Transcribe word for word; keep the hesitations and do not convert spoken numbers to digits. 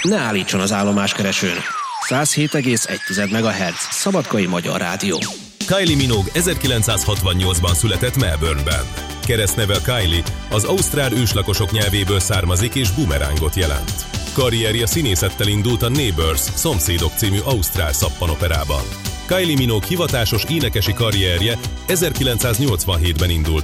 Ne állítson az állomáskeresőn. száz hét egész egy megahertz. Szabadkai Magyar Rádió. Kylie Minogue ezerkilencszázhatvannyolcban született Melbourneben. Keresztneve Kylie az ausztrál őslakosok nyelvéből származik és bumerángot jelent. Karrierje színészettel indult a Neighbours, Szomszédok című ausztrál szappanoperában. Kylie Minogue hivatásos énekesi karrierje ezerkilencszáznyolcvanhétben indult,